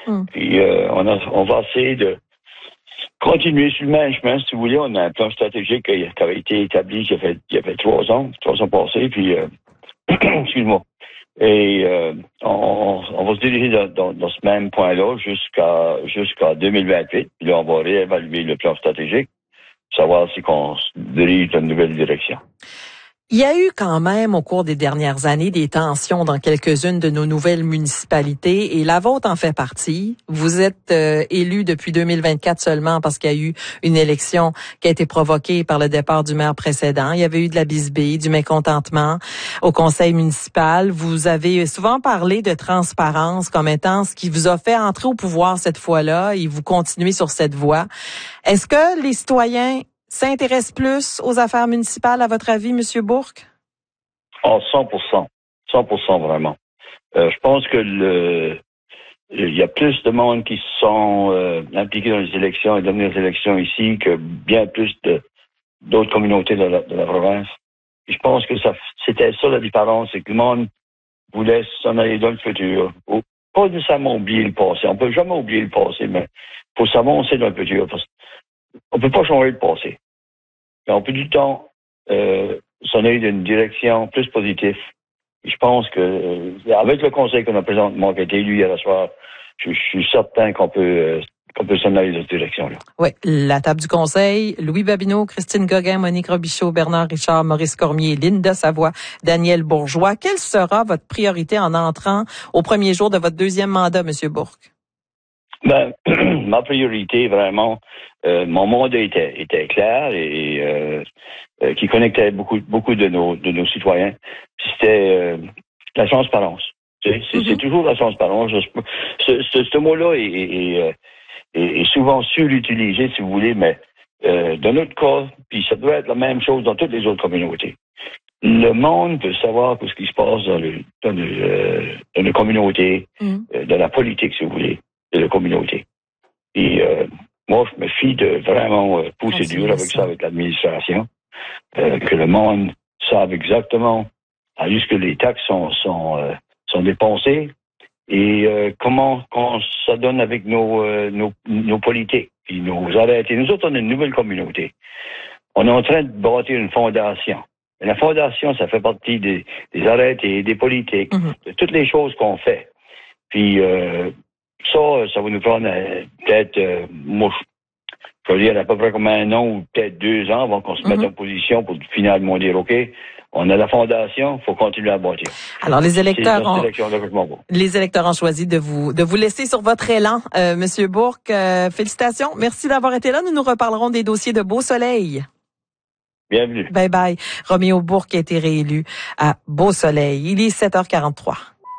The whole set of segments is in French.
Puis on va essayer de continuer sur le même chemin, si vous voulez. On a un plan stratégique qui avait été établi il y a 3 ans passés, puis excuse-moi. Et on va se diriger dans ce même point-là jusqu'à 2028. Puis là, on va réévaluer le plan stratégique, savoir si on se dirige dans une nouvelle direction. Il y a eu quand même, au cours des dernières années, des tensions dans quelques-unes de nos nouvelles municipalités et la vôtre en fait partie. Vous êtes élu depuis 2024 seulement parce qu'il y a eu une élection qui a été provoquée par le départ du maire précédent. Il y avait eu de la bisbille, du mécontentement au conseil municipal. Vous avez souvent parlé de transparence comme étant ce qui vous a fait entrer au pouvoir cette fois-là et vous continuez sur cette voie. Est-ce que les citoyens s'intéresse plus aux affaires municipales, à votre avis, M. Bourque? 100%. 100% vraiment. Je pense que il y a plus de monde qui sont impliqués dans les élections et dans les élections ici que bien plus d'autres communautés de la province. Et je pense que c'était ça la différence, c'est que le monde voulait s'en aller dans le futur. Pas nécessairement oublier le passé. On peut jamais oublier le passé, mais faut s'avancer dans le futur. Parce qu'on peut pas changer le passé. Mais on peut du temps s'en aller d'une direction plus positive. Et je pense que avec le conseil qu'on a présentement, qui a été élu hier soir, je suis certain qu'on peut s'en aller dans cette direction-là. Oui, la table du conseil, Louis Babineau, Christine Gauguin, Monique Robichaud, Bernard Richard, Maurice Cormier, Linda Savoie, Daniel Bourgeois. Quelle sera votre priorité en entrant au premier jour de votre deuxième mandat, M. Bourque? Ma priorité, vraiment, mon mandat était clair et qui connectait beaucoup de nos citoyens. Puis c'était la transparence. C'est toujours la transparence. Ce mot-là est souvent surutilisé, si vous voulez, mais dans notre cas, puis ça doit être la même chose dans toutes les autres communautés. Le monde veut savoir ce qui se passe dans les communautés, dans la politique, si vous voulez, de la communauté. Et moi, je me fie de vraiment pousser dur avec ça, avec l'administration, que le monde sache exactement jusque les taxes sont dépensées et comment ça donne avec nos politiques et nos arrêtés. Nous autres, on est une nouvelle communauté. On est en train de bâtir une fondation. Et la fondation, ça fait partie des arrêtés, des politiques, de toutes les choses qu'on fait. Puis ça va nous prendre peut-être, moi, je veux dire à peu près comme 1 an ou peut-être 2 ans avant qu'on se mette en position pour finalement dire, OK, on a la fondation, il faut continuer à bâtir. Alors, les électeurs ont choisi de vous laisser sur votre élan, Monsieur Bourque. Félicitations. Merci d'avoir été là. Nous nous reparlerons des dossiers de Beau-Soleil. Bienvenue. Bye bye. Roméo Bourque a été réélu à Beau-Soleil. Il est 7h43.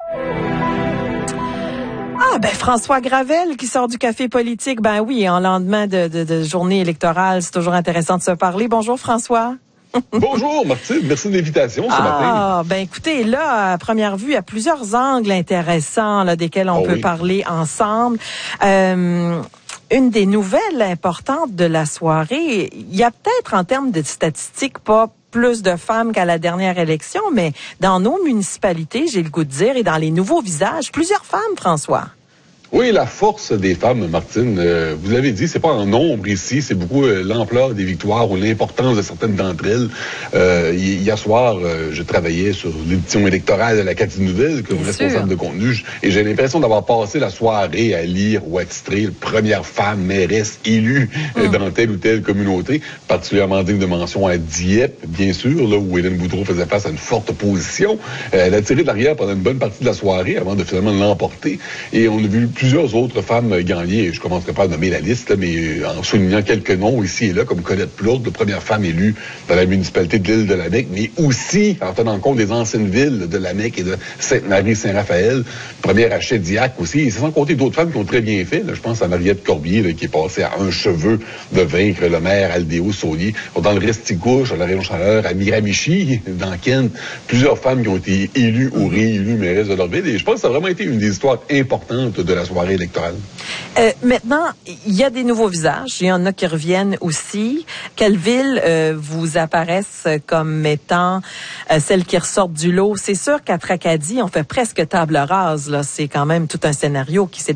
François Gravel qui sort du café politique. Ben oui, en lendemain de journée électorale, c'est toujours intéressant de se parler. Bonjour François. Bonjour Martine, merci de l'invitation ce matin. Écoutez, là, à première vue, il y a plusieurs angles intéressants là, desquels on peut parler ensemble. Une des nouvelles importantes de la soirée, il y a peut-être en termes de statistiques pas plus de femmes qu'à la dernière élection, mais dans nos municipalités, j'ai le goût de dire, et dans les nouveaux visages, plusieurs femmes, François. Oui, la force des femmes, Martine, vous l'avez dit, c'est pas en nombre ici, c'est beaucoup l'ampleur des victoires ou l'importance de certaines d'entre elles. Hier soir, je travaillais sur l'édition électorale de la Gatineau-Nouvelle comme responsable de contenu, et j'ai l'impression d'avoir passé la soirée à lire ou à titrer première femme mairesse élue dans telle ou telle communauté, particulièrement digne de mention à Dieppe, bien sûr, là où Hélène Boudreau faisait face à une forte opposition. Elle a tiré de l'arrière pendant une bonne partie de la soirée avant de finalement l'emporter, et on a vu plusieurs autres femmes gagner. Je ne commencerai pas à nommer la liste, là, mais en soulignant quelques noms ici et là, comme Colette Plourde, la première femme élue dans la municipalité de l'île de Lamec, mais aussi en tenant compte des anciennes villes de Lamec et de Sainte-Marie-Saint-Raphaël, première à Chediac aussi, et c'est sans compter d'autres femmes qui ont très bien fait. Là, je pense à Mariette Corbier, là, qui est passée à un cheveu de vaincre le maire Aldéo Saulier. Dans le Restigouche, à la Région Chaleur, à Miramichi, dans Kent, plusieurs femmes qui ont été élues ou réélues mairesse de leur ville, et je pense que ça a vraiment été une des histoires importantes de la soirée électorale. Maintenant, il y a des nouveaux visages. Il y en a qui reviennent aussi. Quelles villes vous apparaissent comme étant celles qui ressortent du lot? C'est sûr qu'à Tracadie, on fait presque table rase. Là. C'est quand même tout un scénario qui s'est